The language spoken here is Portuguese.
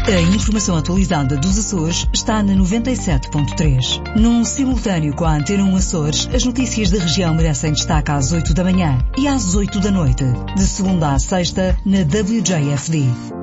A informação atualizada dos Açores está na 97.3. Num simultâneo com a Antena 1 Açores, as notícias da região merecem destaque às 8 da manhã e às 8 da noite, de segunda à sexta, na WJFD.